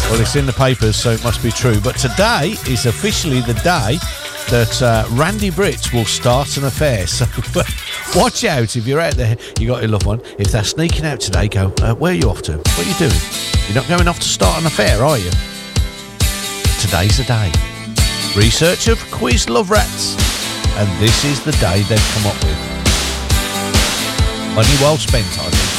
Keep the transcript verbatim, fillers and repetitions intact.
Well, it's in the papers, so it must be true. But today is officially the day that uh, Randy Brits will start an affair. So watch out if you're out there, you got your loved one. If they're sneaking out today, go, uh, where are you off to? What are you doing? You're not going off to start an affair, are you? Today's the day. Research have quizzed love rats, and this is the day they've come up with. Money well spent, I think.